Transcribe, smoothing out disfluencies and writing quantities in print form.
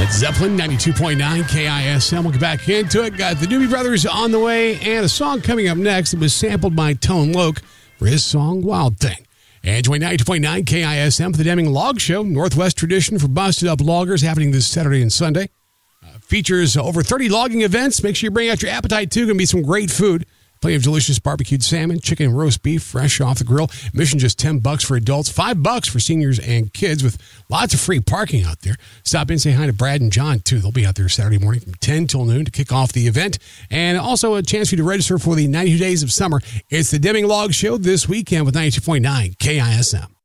Led Zeppelin, 92.9 KISM. We'll get back into it. Got the Doobie Brothers on the way, and a song coming up next that was sampled by Tone Loc for his song Wild Thing. And join 92.9 KISM for the Deming Log Show, Northwest tradition for busted up loggers, happening this Saturday and Sunday. Features over 30 logging events. Make sure you bring out your appetite, too. Going to be some great food. Plenty of delicious barbecued salmon, chicken, and roast beef, fresh off the grill. Admission just $10 for adults, $5 for seniors and kids, with lots of free parking out there. Stop in, say hi to Brad and John, too. They'll be out there Saturday morning from 10 till noon to kick off the event. And also a chance for you to register for the 92 Days of Summer. It's the Deming Log Show this weekend with 92.9 KISM.